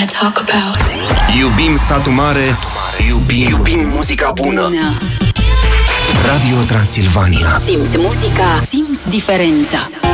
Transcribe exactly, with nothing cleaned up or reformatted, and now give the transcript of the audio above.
wanna talk about. Iubim satul mare, iubim, iubim muzica bună. Radio Transilvania. Simți muzica, simți diferența.